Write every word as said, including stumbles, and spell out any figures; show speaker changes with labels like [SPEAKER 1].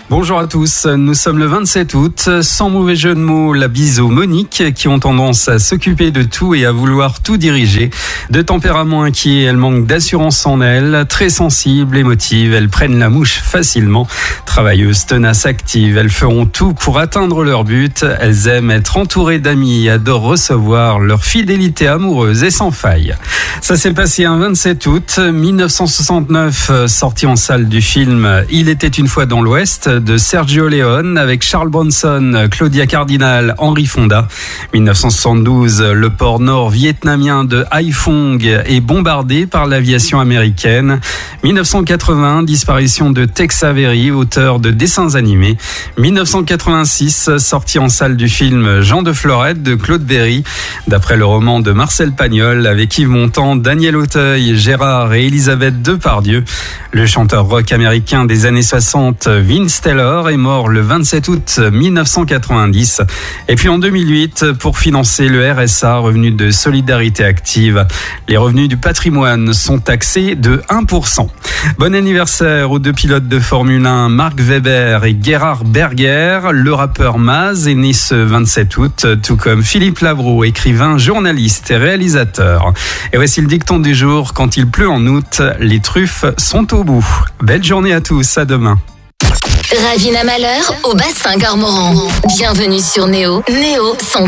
[SPEAKER 1] Bonjour à tous, nous sommes le vingt-sept août. Sans mauvais jeu de mots, la bise aux Monique qui ont tendance à s'occuper de tout et à vouloir tout diriger. De tempérament inquiet, elles manquent d'assurance en elles. Très sensibles, émotives, elles prennent la mouche facilement. Travailleuses, tenaces, actives, elles feront tout pour atteindre leur but. Elles aiment être entourées d'amis et adorent recevoir leur fidélité amoureuse et sans faille. Ça s'est passé un vingt-sept août mille neuf cent soixante-neuf, sorti en salle du film Il était une fois dans l'Ouest de Sergio Leone avec Charles Bronson, Claudia Cardinal, Henry Fonda. mille neuf cent soixante-douze, le port nord-vietnamien de Haiphong est bombardé par l'aviation américaine. mille neuf cent quatre-vingts, disparition de Tex Avery, auteur de dessins animés. mille neuf cent quatre-vingt-six, sortie en salle du film Jean de Florette de Claude Berry, d'après le roman de Marcel Pagnol, avec Yves Montand, Daniel Auteuil, Gérard et Elisabeth Depardieu. Le chanteur rock américain des années soixante, Vince Taylor, est mort le vingt-sept août mille neuf cent quatre-vingt-dix. Et puis en deux mille huit, pour financer le R S A, revenu de solidarité active, les revenus du patrimoine sont taxés de un pour cent. Bon anniversaire aux deux pilotes de Formule un, Mark Webber et Gerhard Berger. Le rappeur Maz est né ce vingt-sept août, tout comme Philippe Labro, écrivain, journaliste et réalisateur. Et voici le dicton du jour: quand il pleut en août, les truffes sont au bout. Belle journée à tous, à demain.
[SPEAKER 2] Ravina Malheur au bassin Garmoran. Bienvenue sur Néo. Néo, son